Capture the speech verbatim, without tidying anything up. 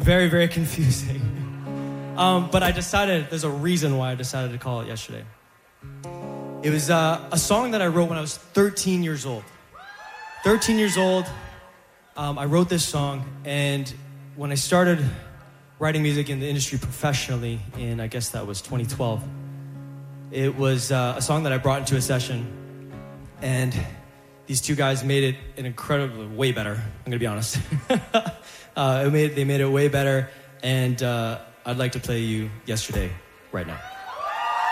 very, very confusing. Um, but I decided, there's a reason why I decided to call it Yesterday. It was uh, a song that I wrote when I was thirteen years old. thirteen years old, um, I wrote this song, and when I started writing music in the industry professionally in, I guess that was twenty twelve, it was uh, a song that I brought into a session, and these two guys made it an incredible, way better, I'm gonna be honest. uh, it made, they made it way better, and uh, I'd like to play you Yesterday right now.